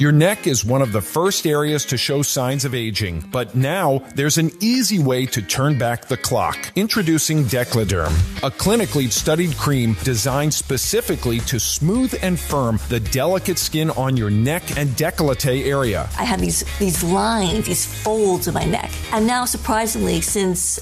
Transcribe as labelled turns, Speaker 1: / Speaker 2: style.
Speaker 1: Your neck is one of the first areas to show signs of aging, but now there's an easy way to turn back the clock. Introducing Decladerm, a clinically studied cream designed specifically to smooth and firm the delicate skin on your neck and décolleté area.
Speaker 2: I had these lines, these folds in my neck. And now, surprisingly, since